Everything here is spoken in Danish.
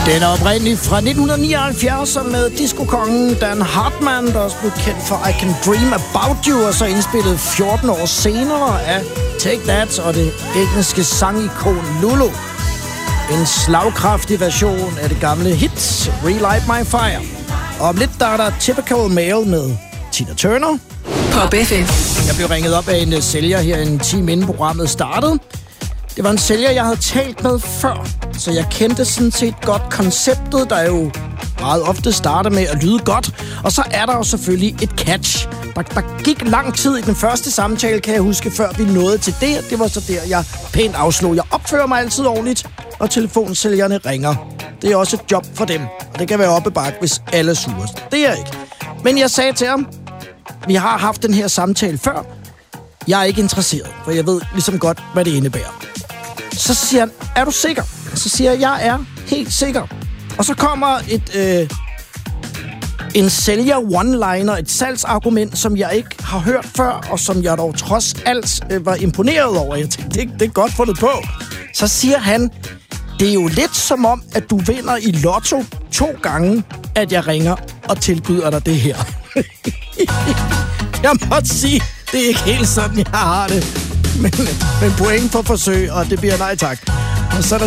Den er oprindeligt fra 1979 med discokongen Dan Hartman, der også blev kendt for I Can Dream About You, og så indspillet 14 år senere af Take That og det engelske sangikon Lulu. En slagkraftig version af det gamle hit Relight My Fire. Og om lidt der er der Typical Male med Tina Turner. Pop FM. Jeg blev ringet op af en sælger her en time inden programmet startede. Det var en sælger, jeg havde talt med før, så jeg kendte sådan set godt konceptet, der jo meget ofte starter med at lyde godt. Og så er der jo selvfølgelig et catch. Der gik lang tid i den første samtale, kan jeg huske, før vi nåede til det. Det var så der, jeg pænt afslog. Jeg opfører mig altid ordentligt, og telefonsælgerne ringer. Det er også et job for dem, og det kan være oppe bak, hvis alle er sure. Det er jeg ikke. Men jeg sagde til ham, vi har haft den her samtale før. Jeg er ikke interesseret, for jeg ved ligesom godt, hvad det indebærer. Så siger han, er du sikker? Så siger jeg, jeg er helt sikker. Og så kommer en sælger one-liner, et salgsargument, som jeg ikke har hørt før, og som jeg dog trods alt var imponeret over. Jeg tænkte, det er godt fundet på. Så siger han, det er jo lidt som om, at du vinder i lotto 2 gange, at jeg ringer og tilbyder dig det her. Jeg måtte sige, det er ikke helt sådan, jeg har det. Men point for forsøg, og det bliver nej tak. Og så er der